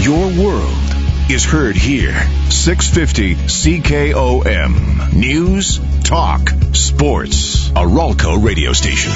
Your world is heard here. 650 CKOM. News, talk, sports. A Ralco radio station.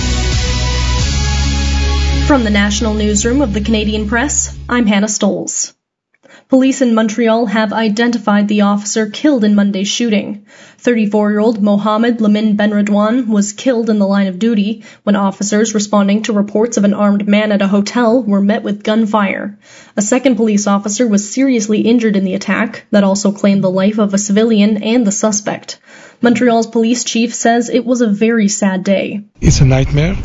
From the National Newsroom of the Canadian Press, I'm Hannah Stoles. Police in Montreal have identified the officer killed in Monday's shooting. 34-year-old Mohamed Lamin Benredouane was killed in the line of duty when officers responding to reports of an armed man at a hotel were met with gunfire. A second police officer was seriously injured in the attack that also claimed the life of a civilian and the suspect. Montreal's police chief says it was a very sad day. It's a nightmare,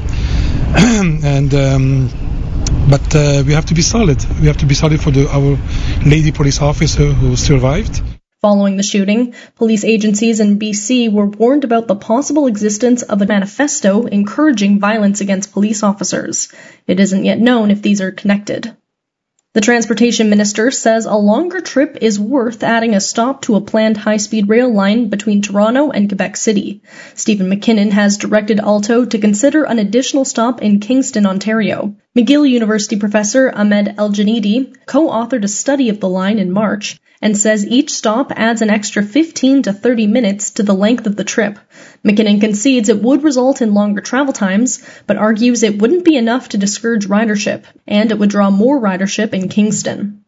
but we have to be solid. We have to be solid for our lady police officer who survived. Following the shooting, police agencies in BC were warned about the possible existence of a manifesto encouraging violence against police officers. It isn't yet known if these are connected. The transportation minister says a longer trip is worth adding a stop to a planned high-speed rail line between Toronto and Quebec City. Stephen McKinnon has directed Alto to consider an additional stop in Kingston, Ontario. McGill University professor Ahmed El-Janidi co-authored a study of the line in March and says each stop adds an extra 15 to 30 minutes to the length of the trip. McKinnon concedes it would result in longer travel times, but argues it wouldn't be enough to discourage ridership, and it would draw more ridership in Kingston.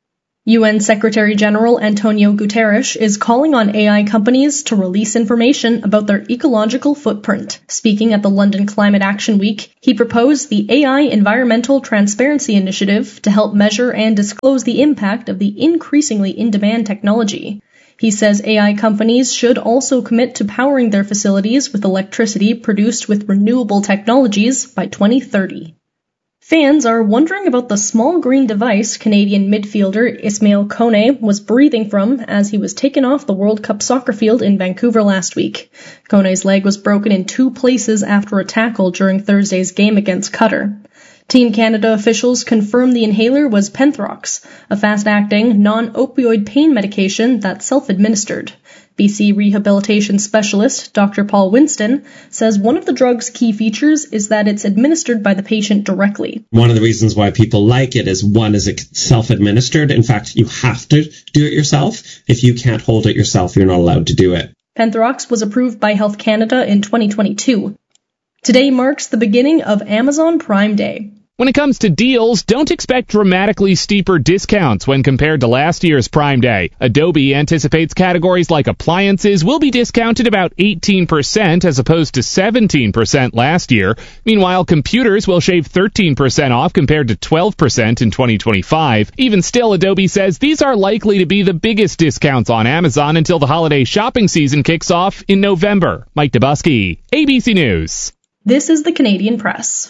UN Secretary-General Antonio Guterres is calling on AI companies to release information about their ecological footprint. Speaking at the London Climate Action Week, he proposed the AI Environmental Transparency Initiative to help measure and disclose the impact of the increasingly in-demand technology. He says AI companies should also commit to powering their facilities with electricity produced with renewable technologies by 2030. Fans are wondering about the small green device Canadian midfielder Ismail Kone was breathing from as he was taken off the World Cup soccer field in Vancouver last week. Kone's leg was broken in 2 places after a tackle during Thursday's game against Qatar. Team Canada officials confirmed the inhaler was Penthrox, a fast-acting, non-opioid pain medication that's self-administered. BC rehabilitation specialist Dr. Paul Winston says one of the drug's key features is that it's administered by the patient directly. One of the reasons why people like it is, one, is it's self-administered. In fact, you have to do it yourself. If you can't hold it yourself, you're not allowed to do it. Penthrox was approved by Health Canada in 2022. Today marks the beginning of Amazon Prime Day. When it comes to deals, don't expect dramatically steeper discounts when compared to last year's Prime Day. Adobe anticipates categories like appliances will be discounted about 18% as opposed to 17% last year. Meanwhile, computers will shave 13% off compared to 12% in 2025. Even still, Adobe says these are likely to be the biggest discounts on Amazon until the holiday shopping season kicks off in November. Mike Dubusky, ABC News. This is the Canadian Press.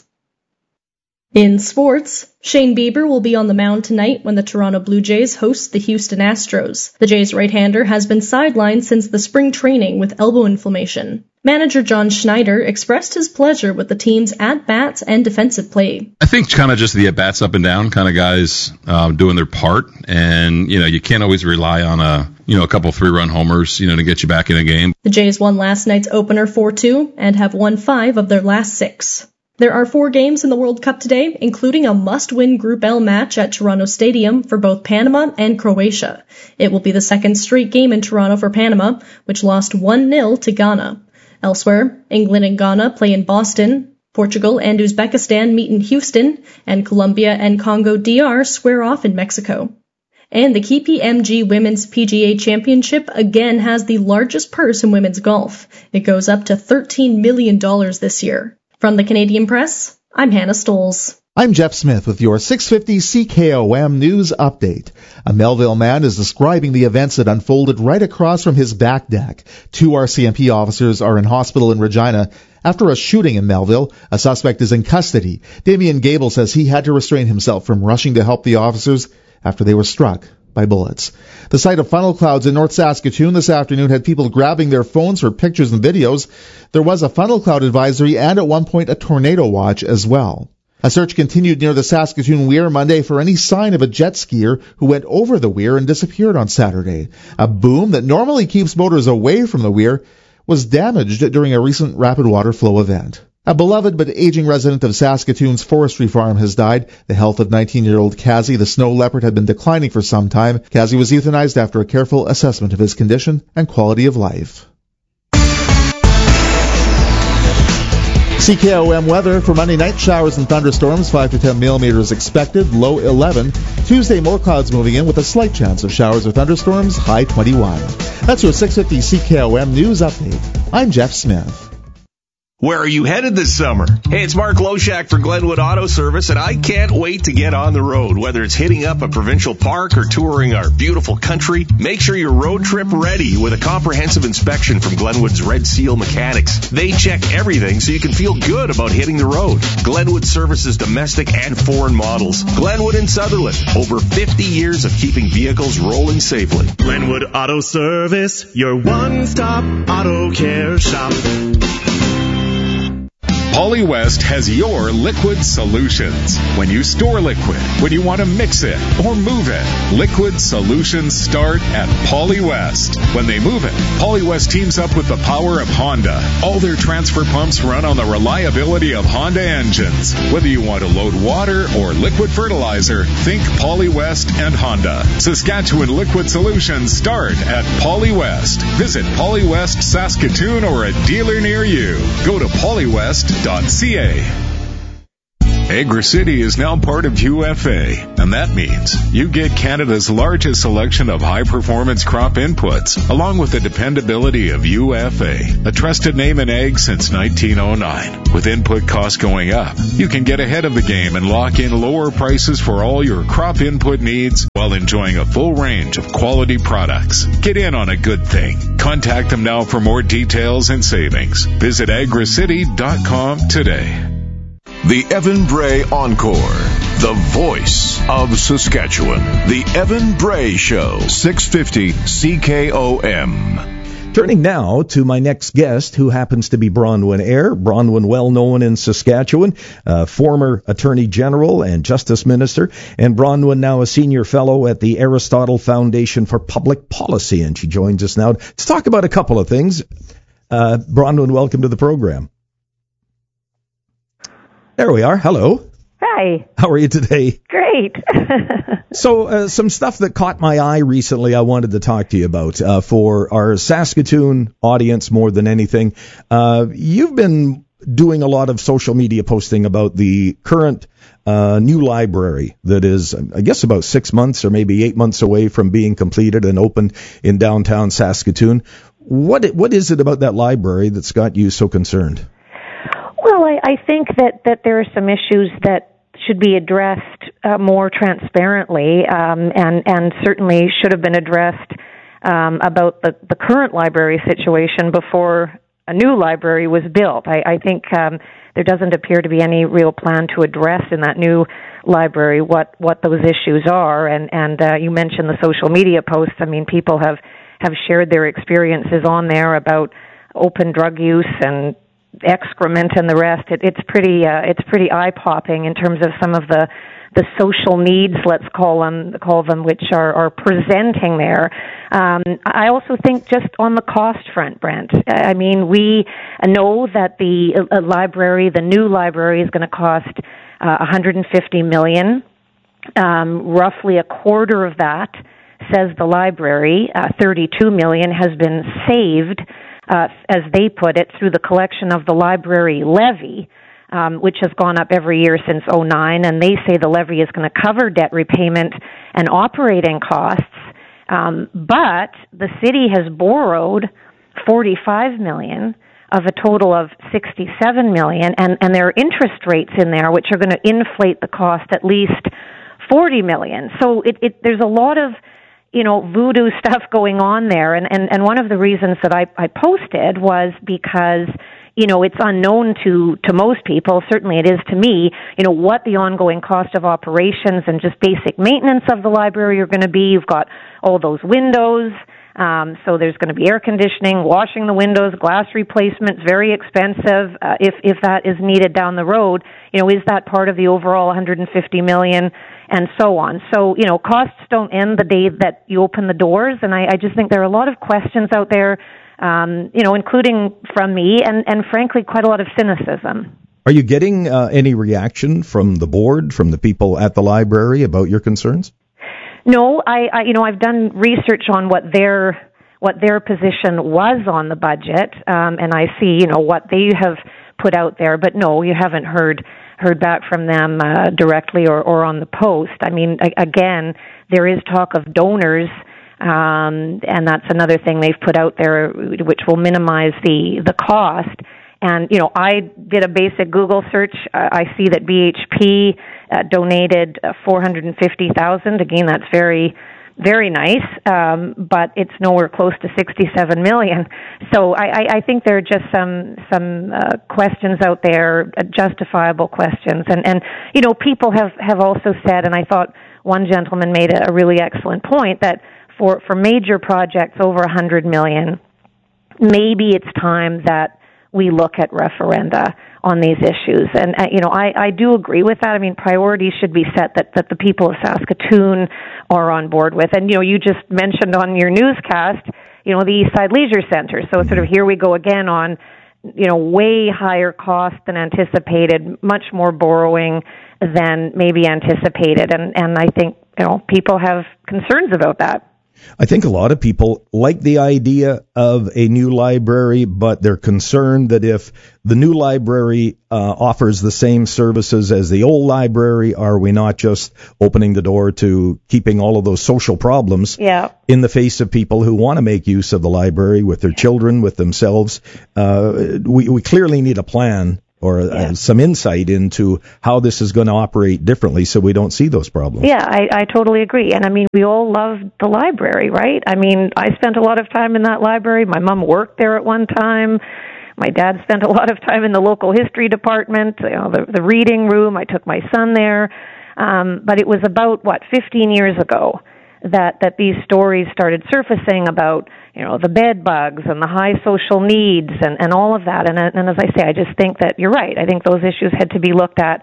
In sports, Shane Bieber will be on the mound tonight when the Toronto Blue Jays host the Houston Astros. The Jays' right-hander has been sidelined since the spring training with elbow inflammation. Manager John Schneider expressed his pleasure with the team's at-bats and defensive play. I think kind of just the at-bats up and down kind of guys doing their part. And, you can't always rely on a couple 3-run homers, to get you back in a game. The Jays won last night's opener 4-2 and have won 5 of their last 6. There are 4 games in the World Cup today, including a must-win Group L match at Toronto Stadium for both Panama and Croatia. It will be the second straight game in Toronto for Panama, which lost 1-0 to Ghana. Elsewhere, England and Ghana play in Boston, Portugal and Uzbekistan meet in Houston, and Colombia and Congo DR square off in Mexico. And the KPMG Women's PGA Championship again has the largest purse in women's golf. It goes up to $13 million this year. From the Canadian Press, I'm Hannah Stoles. I'm Jeff Smith with your 650 CKOM News Update. A Melville man is describing the events that unfolded right across from his back deck. 2 RCMP officers are in hospital in Regina after a shooting in Melville. A suspect is in custody. Damien Gable says he had to restrain himself from rushing to help the officers after they were struck by bullets. The site of funnel clouds in North Saskatoon this afternoon had people grabbing their phones for pictures and videos. There was a funnel cloud advisory and at one point a tornado watch as well. A search continued near the Saskatoon Weir Monday for any sign of a jet skier who went over the weir and disappeared on Saturday. A boom that normally keeps boaters away from the weir was damaged during a recent rapid water flow event. A beloved but aging resident of Saskatoon's forestry farm has died. The health of 19-year-old Kazi, the snow leopard, had been declining for some time. Kazi was euthanized after a careful assessment of his condition and quality of life. CKOM weather for Monday night: showers and thunderstorms, 5 to 10 millimeters expected, low 11. Tuesday, more clouds moving in with a slight chance of showers or thunderstorms, high 21. That's your 650 CKOM News Update. I'm Jeff Smith. Where are you headed this summer? Hey, it's Mark Loshak for Glenwood Auto Service, and I can't wait to get on the road. Whether it's hitting up a provincial park or touring our beautiful country, make sure you're road trip ready with a comprehensive inspection from Glenwood's Red Seal Mechanics. They check everything so you can feel good about hitting the road. Glenwood services domestic and foreign models. Glenwood and Sutherland, over 50 years of keeping vehicles rolling safely. Glenwood Auto Service, your one-stop auto care shop. Pauly West has your liquid solutions. When you store liquid, when you want to mix it or move it, liquid solutions start at Pauly West. When they move it, Pauly West teams up with the power of Honda. All their transfer pumps run on the reliability of Honda engines. Whether you want to load water or liquid fertilizer, think Pauly West and Honda. Saskatchewan liquid solutions start at Pauly West. Visit Pauly West Saskatoon or a dealer near you. Go to paulywest.ca. Agri-City is now part of UFA, and that means you get Canada's largest selection of high-performance crop inputs, along with the dependability of UFA, a trusted name in ag since 1909. With input costs going up, you can get ahead of the game and lock in lower prices for all your crop input needs while enjoying a full range of quality products. Get in on a good thing. Contact them now for more details and savings. Visit agricity.com today. The Evan Bray Encore, the voice of Saskatchewan. The Evan Bray Show, 650 CKOM. Turning now to my next guest, who happens to be Bronwyn Eyre. Bronwyn, well known in Saskatchewan, former Attorney General and Justice Minister, and Bronwyn now a senior fellow at the Aristotle Foundation for Public Policy, and she joins us now to talk about a couple of things. Bronwyn, welcome to the program. There we are. Hello. Hi. How are you today? Great. So some stuff that caught my eye recently I wanted to talk to you about for our Saskatoon audience more than anything. You've been doing a lot of social media posting about the current new library that is, I guess, about 6 months or maybe 8 months away from being completed and opened in downtown Saskatoon. What is it about that library that's got you so concerned? Well, I think that there are some issues that should be addressed more transparently, and certainly should have been addressed about the current library situation before a new library was built. I think there doesn't appear to be any real plan to address in that new library what those issues are. And you mentioned the social media posts. I mean, people have shared their experiences on there about open drug use and excrement and the rest. It's pretty eye-popping in terms of some of the social needs, let's call them, which are presenting there. I also think just on the cost front, Brent. I mean, we know that the new library is going to cost $150 million. Roughly a quarter of that, says the library, $32 million has been saved, as they put it, through the collection of the library levy, which has gone up every year since 2009, and they say the levy is going to cover debt repayment and operating costs, but the city has borrowed $45 million of a total of $67 million, and there are interest rates in there which are going to inflate the cost at least $40 million. So there's a lot of voodoo stuff going on there. And one of the reasons that I posted was because, it's unknown to most people, certainly it is to me, what the ongoing cost of operations and just basic maintenance of the library are going to be. You've got all those windows, so there's going to be air conditioning, washing the windows, glass replacements, very expensive, if that is needed down the road. Is that part of the overall $150 million? And so on. So, costs don't end the day that you open the doors, and I just think there are a lot of questions out there including from me and frankly quite a lot of cynicism. Are you getting any reaction from the board, from the people at the library about your concerns? No, I've done research on what their position was on the budget, and I see, what they have put out there. But no, you haven't heard back from them directly or on the post. I mean, again, there is talk of donors, and that's another thing they've put out there, which will minimize the cost. And, I did a basic Google search. I see that BHP donated $450,000. Again, that's very, very nice, but it's nowhere close to $67 million. So I think there are just some questions out there, justifiable questions. And people have also said, and I thought one gentleman made a really excellent point, that for major projects over $100 million, maybe it's time that we look at referenda on these issues. And, I do agree with that. I mean, priorities should be set that the people of Saskatoon are on board with. And, you just mentioned on your newscast, the Eastside Leisure Centre. So sort of here we go again on, way higher cost than anticipated, much more borrowing than maybe anticipated. And I think, people have concerns about that. I think a lot of people like the idea of a new library, but they're concerned that if the new library offers the same services as the old library, are we not just opening the door to keeping all of those social problems in the face of people who want to make use of the library with their children, with themselves? We clearly need a plan or some insight into how this is going to operate differently so we don't see those problems. Yeah, I totally agree. And I mean, we all love the library, right? I mean, I spent a lot of time in that library. My mom worked there at one time. My dad spent a lot of time in the local history department, the reading room. I took my son there. But it was about, 15 years ago that these stories started surfacing about, the bed bugs and the high social needs and all of that. And as I say, I just think that you're right. I think those issues had to be looked at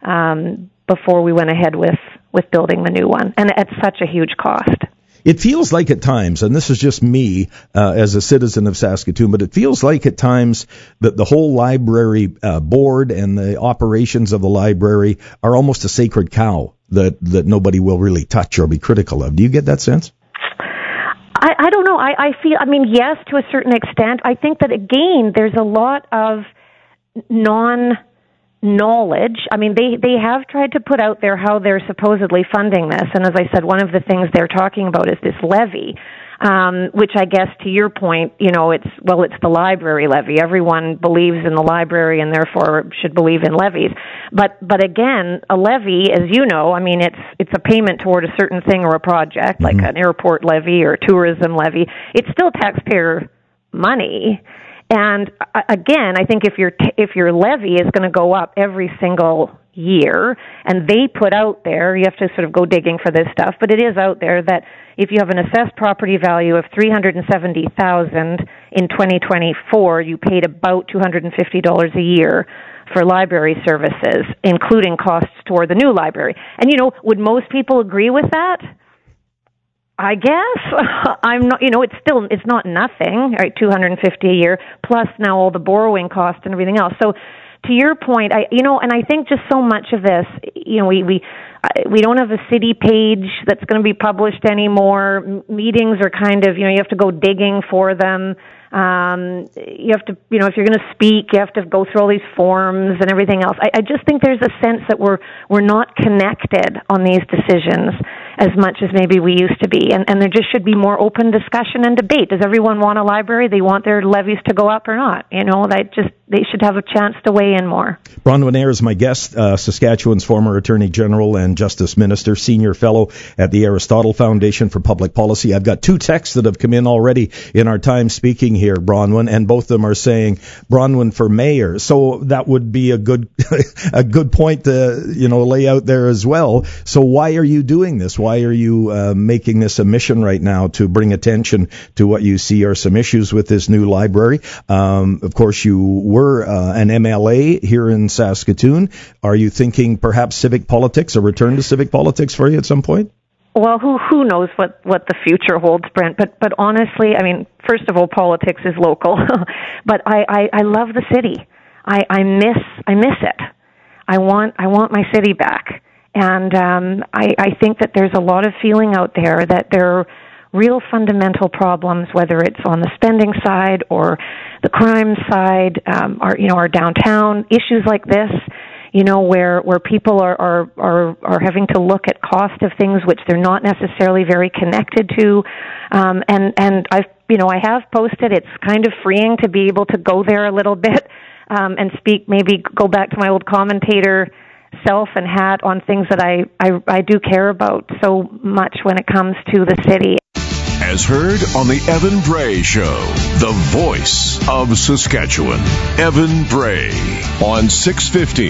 before we went ahead with building the new one. And at such a huge cost. It feels like at times, and this is just me as a citizen of Saskatoon, but it feels like at times that the whole library board and the operations of the library are almost a sacred cow that nobody will really touch or be critical of. Do you get that sense? I don't know. I feel, yes, to a certain extent. I think that, again, there's a lot of knowledge. They have tried to put out there how they're supposedly funding this. And as I said, one of the things they're talking about is this levy, which I guess to your point, it's the library levy. Everyone believes in the library and therefore should believe in levies. But again, a levy, as you know, it's a payment toward a certain thing or a project, like an airport levy or a tourism levy. It's still taxpayer money. And again, I think if your levy is going to go up every single year, and they put out there, you have to sort of go digging for this stuff, but it is out there that if you have an assessed property value of $370,000 in 2024, you paid about $250 a year for library services, including costs toward the new library. And would most people agree with that? I guess I'm not. It's not nothing, right? $250 a year plus now all the borrowing costs and everything else. So, to your point, and I think just so much of this, we don't have a city page that's going to be published anymore. Meetings are kind of, you have to go digging for them. You have to, if you're going to speak, you have to go through all these forms and everything else. I just think there's a sense that we're not connected on these decisions as much as maybe we used to be. And there just should be more open discussion and debate. Does everyone want a library? They want their levies to go up or not? They should have a chance to weigh in more. Bronwyn Ayre is my guest, Saskatchewan's former Attorney General and Justice Minister, Senior Fellow at the Aristotle Foundation for Public Policy. I've got two texts that have come in already in our time speaking here, Bronwyn, and both of them are saying Bronwyn for mayor. So that would be a good a good point to lay out there as well. So why are you doing this? Why are you making this a mission right now to bring attention to what you see are some issues with this new library? Of course, you were an MLA here in Saskatoon. Are you thinking perhaps civic politics, a return to civic politics for you at some point? Well, who knows what the future holds, Brent? But honestly, I mean, first of all, politics is local, but I love the city. I miss it. I want my city back, and I think that there's a lot of feeling out there that there are real fundamental problems, whether it's on the spending side or the crime side, our downtown issues like this. Where people are having to look at cost of things which they're not necessarily very connected to, and I have posted. It's kind of freeing to be able to go there a little bit and speak. Maybe go back to my old commentator self and hat on things that I do care about so much when it comes to the city. As heard on the Evan Bray Show, the voice of Saskatchewan. Evan Bray on 650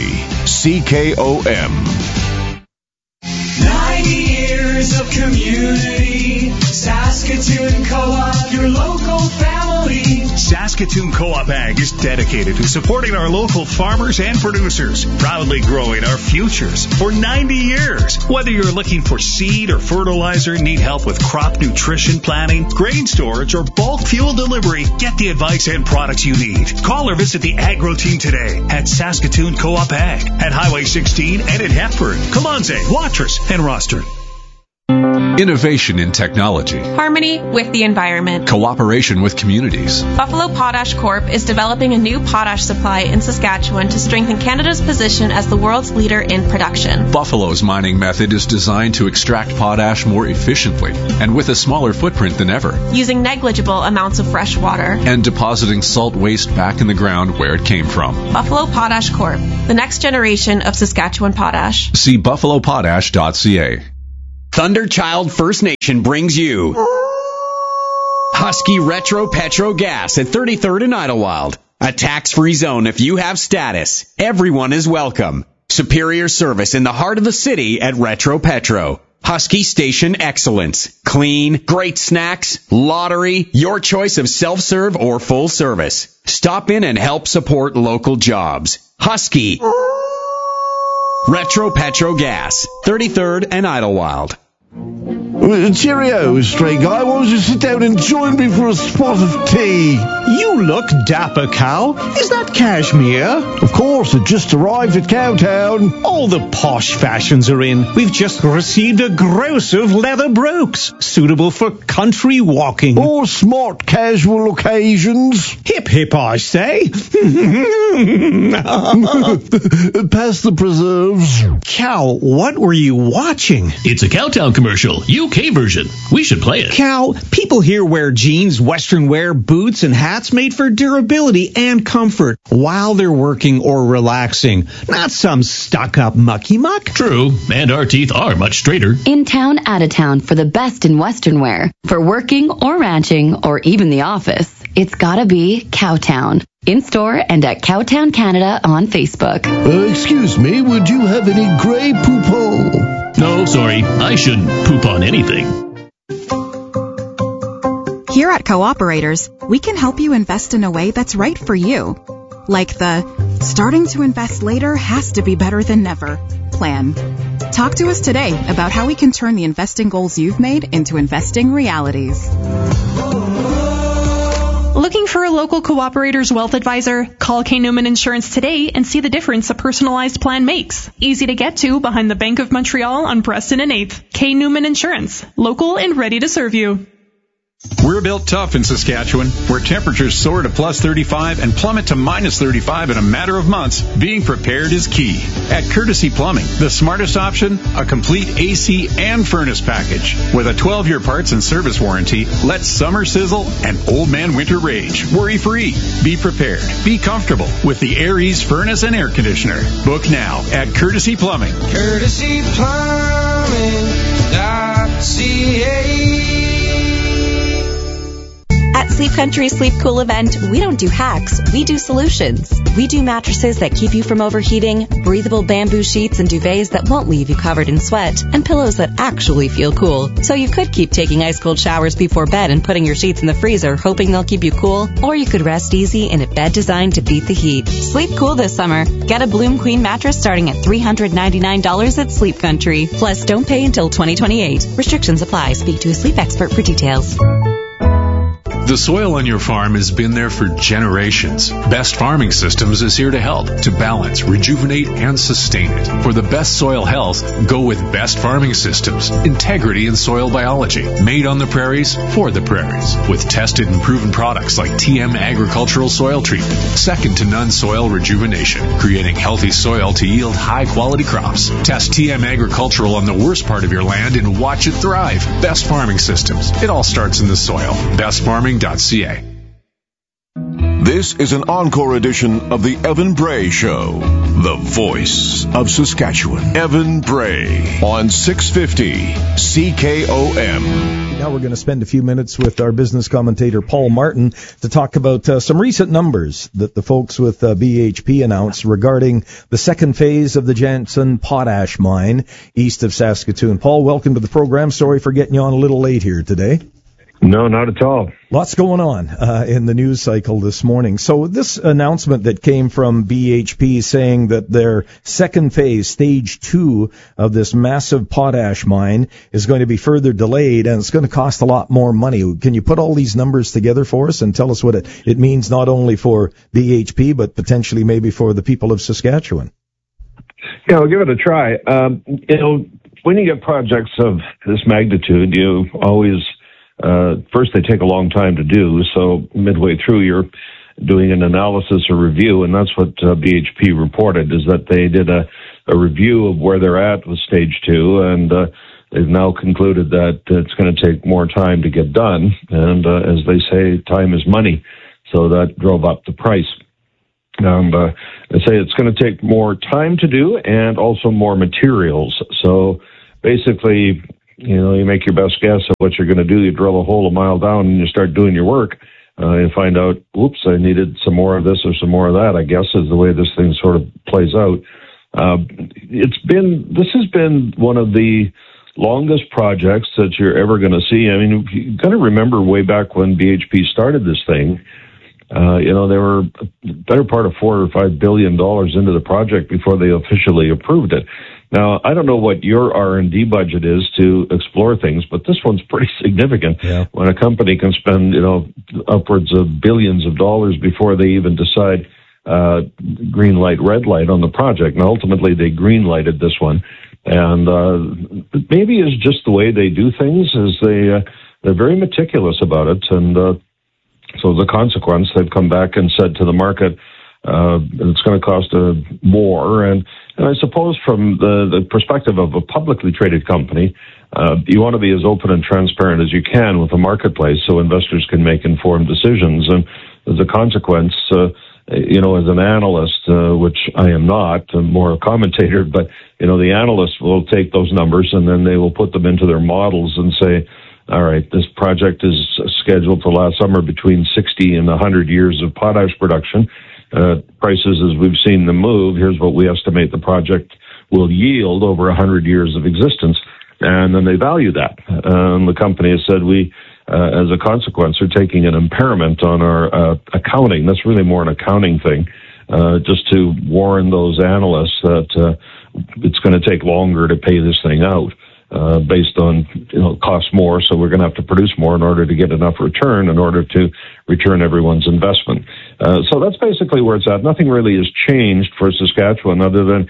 CKOM. 90 years of community. Saskatoon Co-op, your local family. Saskatoon Co-op Ag is dedicated to supporting our local farmers and producers, proudly growing our futures for 90 years. Whether you're looking for seed or fertilizer, need help with crop nutrition planning, grain storage, or bulk fuel delivery, get the advice and products you need. Call or visit the Agro Team today at Saskatoon Co-op Ag at Highway 16 and in Hepburn, Colonze, Watrous, and Rosthern. Innovation in technology. Harmony with the environment. Cooperation with communities. Buffalo Potash Corp. is developing a new potash supply in Saskatchewan to strengthen Canada's position as the world's leader in production. Buffalo's mining method is designed to extract potash more efficiently and with a smaller footprint than ever. Using negligible amounts of fresh water. And depositing salt waste back in the ground where it came from. Buffalo Potash Corp. The next generation of Saskatchewan potash. See buffalopotash.ca. Thunderchild First Nation brings you Husky Retro Petro Gas at 33rd and Idlewild. A tax-free zone if you have status. Everyone is welcome. Superior service in the heart of the city at Retro Petro. Husky Station Excellence. Clean, great snacks, lottery, your choice of self-serve or full service. Stop in and help support local jobs. Husky Retro Petro Gas, 33rd and Idlewild. Cheerio, stray guy. Why don't you sit down and join me for a spot of tea? You look dapper, Cal. Is that cashmere? Of course, it just arrived at Cowtown. All the posh fashions are in. We've just received a gross of leather brooks, suitable for country walking. Or smart casual occasions. Hip hip, I say. Pass the preserves. Cal, what were you watching? It's a Cowtown commercial, UK version. We should play it. Cal, people here wear jeans, western wear, boots, and hats made for durability and comfort while they're working or relaxing. Not some stuck-up mucky-muck. True, and our teeth are much straighter. In town, out of town for the best in western wear. For working or ranching or even the office, it's gotta be Cowtown. In store and at Cowtown Canada on Facebook. Excuse me, would you have any Grey Poupon? No, sorry, I shouldn't poop on anything. Here at Cooperators, we can help you invest in a way that's right for you. Like the starting to invest later has to be better than never plan. Talk to us today about how we can turn the investing goals you've made into investing realities. Looking for a local Cooperator's wealth advisor? Call K. Newman Insurance today and see the difference a personalized plan makes. Easy to get to behind the Bank of Montreal on Preston and 8th. K. Newman Insurance. Local and ready to serve you. We're built tough in Saskatchewan, where temperatures soar to plus 35 and plummet to minus 35 in a matter of months. Being prepared is key. At Courtesy Plumbing, the smartest option, a complete AC and furnace package. With a 12-year parts and service warranty, let summer sizzle and old man winter rage. Worry-free. Be prepared. Be comfortable with the Air Ease furnace and air conditioner. Book now at Courtesy Plumbing. CurtesyPlumbing.ca. At Sleep Country Sleep Cool event, we don't do hacks, we do solutions. We do mattresses that keep you from overheating, breathable bamboo sheets and duvets that won't leave you covered in sweat, and pillows that actually feel cool. So you could keep taking ice-cold showers before bed and putting your sheets in the freezer, hoping they'll keep you cool, or you could rest easy in a bed designed to beat the heat. Sleep cool this summer. Get a Bloom Queen mattress starting at $399 at Sleep Country. Plus, don't pay until 2028. Restrictions apply. Speak to a sleep expert for details. The soil on your farm has been there for generations. Best Farming Systems is here to help, to balance, rejuvenate, and sustain it. For the best soil health, go with Best Farming Systems. Integrity in soil biology. Made on the prairies, for the prairies. With tested and proven products like TM Agricultural Soil Treatment. Second to none soil rejuvenation. Creating healthy soil to yield high-quality crops. Test TM Agricultural on the worst part of your land and watch it thrive. Best Farming Systems. It all starts in the soil. BestFarming.ca. This is an encore edition of the Evan Bray Show, the voice of Saskatchewan. Evan Bray on 650 CKOM. Now we're going to spend a few minutes with our business commentator Paul Martin to talk about some recent numbers that the folks with BHP announced regarding the second phase of the Jansen Potash Mine east of Saskatoon. Paul, welcome to the program. Sorry for getting you on a little late here today. No, not at all. Lots going on in the news cycle this morning. So this announcement that came from BHP saying that their second phase, stage 2 of this massive potash mine is going to be further delayed and it's going to cost a lot more money. Can you put all these numbers together for us and tell us what it means not only for BHP but potentially maybe for the people of Saskatchewan? Yeah, I'll give it a try. When you get projects of this magnitude, you always... first, they take a long time to do, so midway through you're doing an analysis or review, and that's what BHP reported, is that they did a review of where they're at with stage 2, and they've now concluded that it's going to take more time to get done, and as they say, time is money, so that drove up the price. They say it's going to take more time to do and also more materials, so basically... you make your best guess of what you're going to do. You drill a hole a mile down and you start doing your work. You find out, oops, I needed some more of this or some more of that, I guess, is the way this thing sort of plays out. This has been one of the longest projects that you're ever going to see. I mean, you got to remember way back when BHP started this thing, they were a better part of $4 or $5 billion into the project before they officially approved it. Now, I don't know what your R&D budget is to explore things, but this one's pretty significant. Yeah. When a company can spend, upwards of billions of dollars before they even decide green light, red light on the project. Now, ultimately, they green lighted this one. And maybe it's just the way they do things, is they're very meticulous about it. And so as a consequence, they've come back and said to the market, it's going to cost more. And I suppose from the perspective of a publicly traded company, you want to be as open and transparent as you can with the marketplace so investors can make informed decisions. And as a consequence, as an analyst, which I am not, I'm more a commentator, but, the analysts will take those numbers and then they will put them into their models and say, all right, this project is scheduled to last somewhere between 60 and 100 years of potash production. Prices as we've seen them move, here's what we estimate the project will yield over 100 years of existence. And then they value that. The company has said we, as a consequence, are taking an impairment on our accounting. That's really more an accounting thing, just to warn those analysts that it's going to take longer to pay this thing out. Based on, costs more, so we're going to have to produce more in order to get enough return in order to return everyone's investment. So that's basically where it's at. Nothing really has changed for Saskatchewan other than,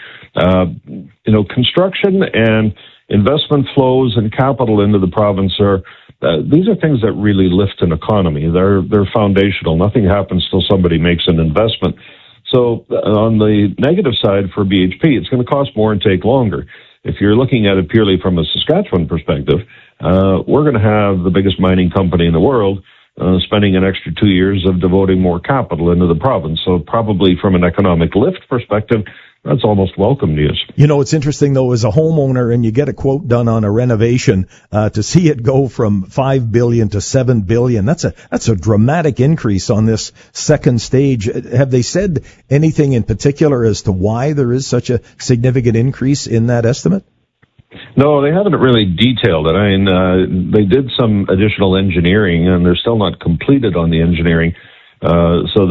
construction and investment flows and capital into the province are, these are things that really lift an economy. They're foundational. Nothing happens till somebody makes an investment. So on the negative side for BHP, it's going to cost more and take longer. If you're looking at it purely from a Saskatchewan perspective, we're going to have the biggest mining company in the world spending an extra 2 years of devoting more capital into the province. So probably from an economic lift perspective, that's almost welcome news. You know, it's interesting, though, as a homeowner, and you get a quote done on a renovation, to see it go from $5 billion to $7 billion, that's a dramatic increase on this second stage. Have they said anything in particular as to why there is such a significant increase in that estimate? No, they haven't really detailed it. I mean, they did some additional engineering, and they're still not completed on the engineering. So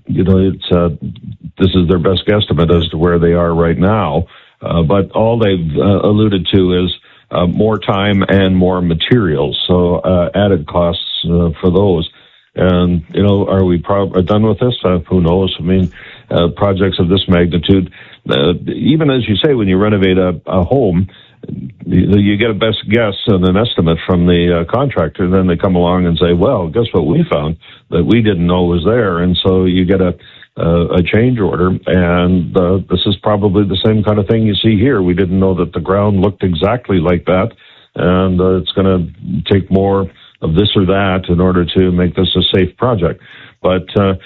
this is their best guesstimate as to where they are right now. But all they've alluded to is more time and more materials, so added costs for those. And are we done with this? Who knows? I mean, projects of this magnitude, even as you say, when you renovate a home, you get a best guess and an estimate from the contractor. Then they come along and say, well, guess what we found that we didn't know was there. And so you get a change order. And this is probably the same kind of thing you see here. We didn't know that the ground looked exactly like that. And it's going to take more of this or that in order to make this a safe project. But, at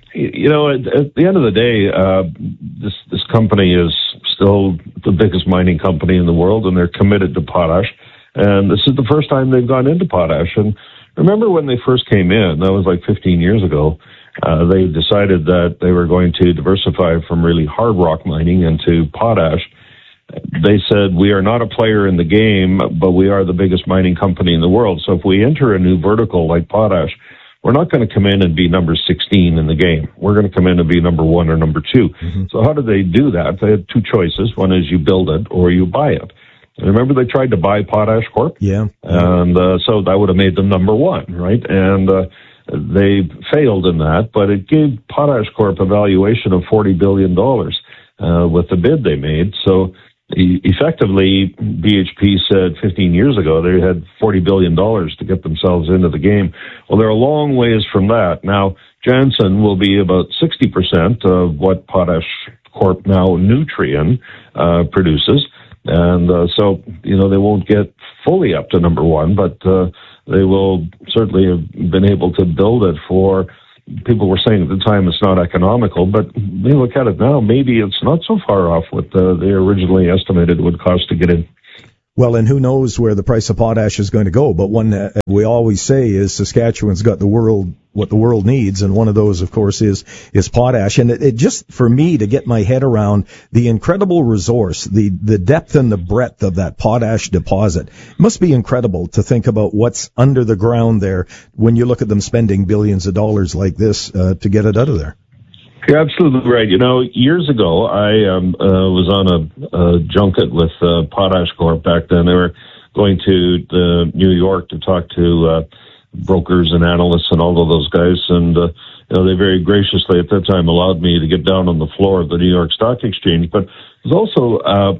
the end of the day, this company is still the biggest mining company in the world, and they're committed to potash. And this is the first time they've gone into potash. And remember when they first came in, that was like 15 years ago, they decided that they were going to diversify from really hard rock mining into potash. They said, we are not a player in the game, but we are the biggest mining company in the world. So if we enter a new vertical like potash, we're not going to come in and be number 16 in the game. We're going to come in and be number 1 or number 2. Mm-hmm. So how did they do that? They had two choices. One is you build it or you buy it. And remember they tried to buy Potash Corp? Yeah. And so that would have made them number 1, right? And they failed in that, but it gave Potash Corp a valuation of $40 billion with the bid they made. So effectively, BHP said 15 years ago they had $40 billion to get themselves into the game. Well, they're a long ways from that. Now, Jansen will be about 60% of what Potash Corp, now Nutrien, produces. And so, they won't get fully up to number 1, but they will certainly have been able to build it for... People were saying at the time it's not economical, but they look at it now, maybe it's not so far off what they originally estimated it would cost to get in. Well, and who knows where the price of potash is going to go, but one we always say is Saskatchewan's got what the world needs, and one of those, of course, is potash. And it just, for me, to get my head around the incredible resource, the depth and the breadth of that potash deposit, it must be incredible to think about what's under the ground there when you look at them spending billions of dollars like this to get it out of there. You're absolutely right. Years ago, I was on a junket with Potash Corp back then. They were going to New York to talk to brokers and analysts and all of those guys. And, they very graciously at that time allowed me to get down on the floor of the New York Stock Exchange. But it was also,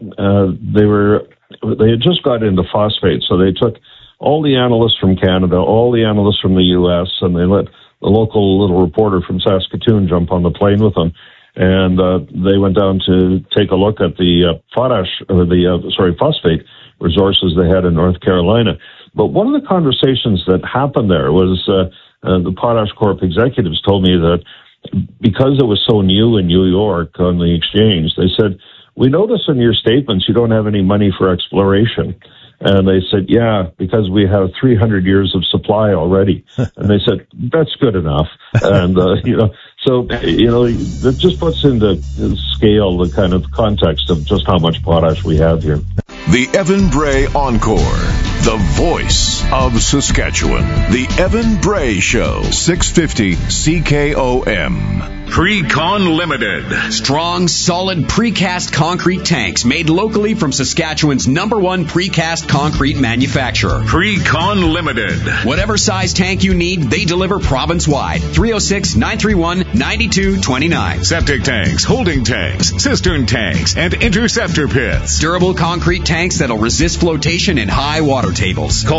they had just got into phosphate. So they took all the analysts from Canada, all the analysts from the U.S., and they let the local little reporter from Saskatoon jump on the plane with them. And they went down to take a look at the phosphate resources they had in North Carolina. But one of the conversations that happened there was the Potash Corp executives told me that because it was so new in New York on the exchange, they said, we notice in your statements you don't have any money for exploration. And they said, yeah, because we have 300 years of supply already. And they said, that's good enough. And, that just puts into scale the kind of context of just how much potash we have here. The Evan Bray Encore, the voice of Saskatchewan. The Evan Bray Show, 650 CKOM. Precon Limited. Strong, solid precast concrete tanks made locally from Saskatchewan's #1 precast concrete manufacturer. Precon Limited. Whatever size tank you need, they deliver province-wide. 306-931-9229. Septic tanks, holding tanks, cistern tanks, and interceptor pits. Durable concrete tanks that'll resist flotation in high water tables. Call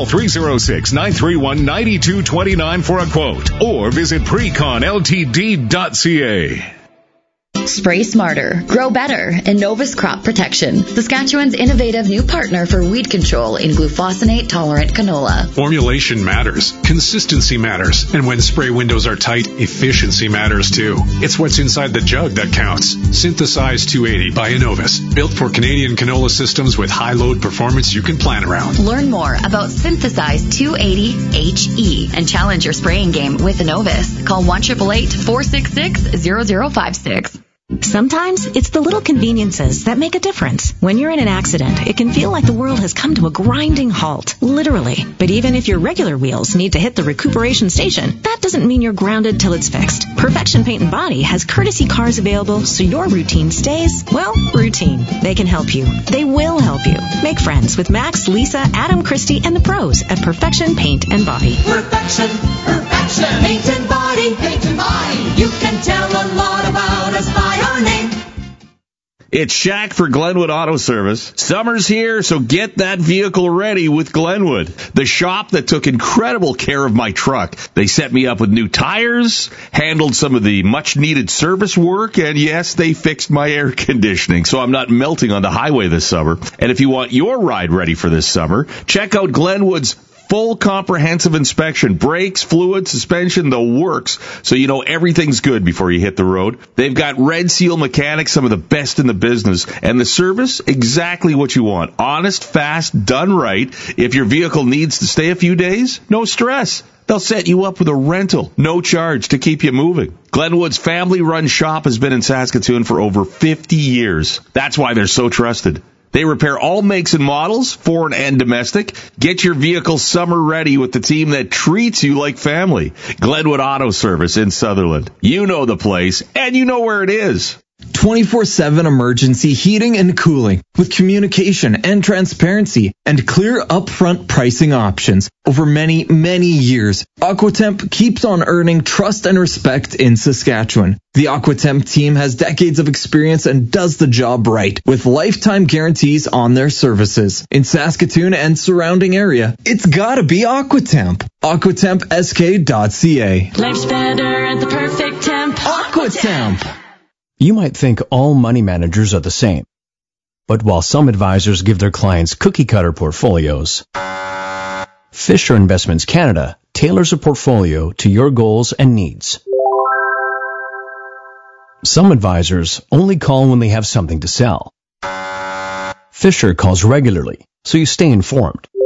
306-931-9229 for a quote, or visit preconltd.ca. Spray smarter, grow better, Innovus Crop Protection, Saskatchewan's innovative new partner for weed control in glufosinate-tolerant canola. Formulation matters. Consistency matters. And when spray windows are tight, efficiency matters too. It's what's inside the jug that counts. Synthesize 280 by Innovus. Built for Canadian canola systems with high load performance you can plan around. Learn more about Synthesize 280HE and challenge your spraying game with Innovus. Call 1-888-466-0056. Sometimes it's the little conveniences that make a difference. When you're in an accident, it can feel like the world has come to a grinding halt, literally. But even if your regular wheels need to hit the recuperation station, that doesn't mean you're grounded till it's fixed. Perfection Paint and Body has courtesy cars available so your routine stays, well, routine. They can help you. They will help you. Make friends with Max, Lisa, Adam, Christy, and the pros at Perfection Paint and Body. Perfection, paint and body, You can tell a lot about us by our name. It's Shaq for Glenwood Auto Service. Summer's here, so get that vehicle ready with Glenwood, the shop that took incredible care of my truck. They set me up with new tires, handled some of the much-needed service work, and yes, they fixed my air conditioning, so I'm not melting on the highway this summer. And if you want your ride ready for this summer, check out Glenwood's full comprehensive inspection, brakes, fluid, suspension, the works, so you know everything's good before you hit the road. They've got Red Seal mechanics, some of the best in the business, and the service, exactly what you want. Honest, fast, done right. If your vehicle needs to stay a few days, no stress. They'll set you up with a rental, no charge to keep you moving. Glenwood's family-run shop has been in Saskatoon for over 50 years. That's why they're so trusted. They repair all makes and models, foreign and domestic. Get your vehicle summer ready with the team that treats you like family. Glenwood Auto Service in Sutherland. You know the place, and you know where it is. 24/7 emergency heating and cooling with communication and transparency and clear upfront pricing options over many, many years. Aquatemp keeps on earning trust and respect in Saskatchewan. The Aquatemp team has decades of experience and does the job right with lifetime guarantees on their services. In Saskatoon and surrounding area, it's gotta be Aquatemp. AquatempSK.ca. Life's better at the perfect temp. Aquatemp. You might think all money managers are the same. But while some advisors give their clients cookie-cutter portfolios, Fisher Investments Canada tailors a portfolio to your goals and needs. Some advisors only call when they have something to sell. Fisher calls regularly, so you stay informed.